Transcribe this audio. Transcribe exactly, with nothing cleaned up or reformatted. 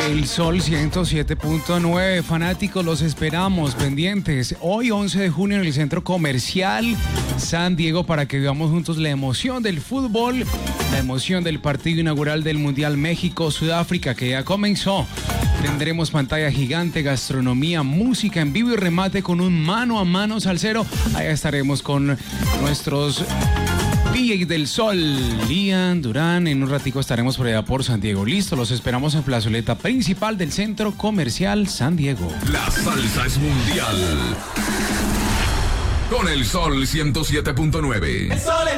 El Sol ciento siete punto nueve, fanáticos, los esperamos pendientes. Hoy once de junio en el Centro Comercial San Diego para que vivamos juntos la emoción del fútbol, la emoción del partido inaugural del Mundial México-Sudáfrica que ya comenzó. Tendremos pantalla gigante, gastronomía, música en vivo y remate con un mano a mano salsero. Allá estaremos con nuestros D J del Sol, Lian, Durán. En un ratico estaremos por allá por San Diego. Listo, los esperamos en plazoleta principal del Centro Comercial San Diego. La salsa es mundial. Con el Sol ciento siete punto nueve. El Sol es